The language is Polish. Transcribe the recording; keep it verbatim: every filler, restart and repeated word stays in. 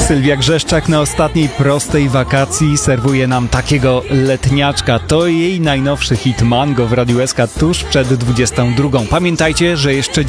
Sylwia Grzeszczak na ostatniej prostej wakacji serwuje nam takiego letniaczka. To jej najnowszy hit Mango w Radiu S K tuż przed dwudziestą drugą. Pamiętajcie, że jeszcze